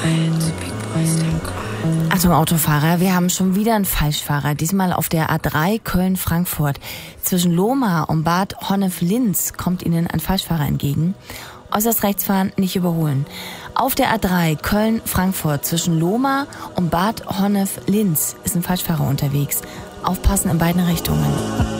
Achtung Autofahrer, wir haben schon wieder einen Falschfahrer, diesmal auf der A3 Köln-Frankfurt. Zwischen Lohmar und Bad Honnef-Linz kommt Ihnen ein Falschfahrer entgegen. Äußerst rechts fahren, nicht überholen. Auf der A3 Köln-Frankfurt zwischen Lohmar und Bad Honnef-Linz ist ein Falschfahrer unterwegs. Aufpassen in beiden Richtungen.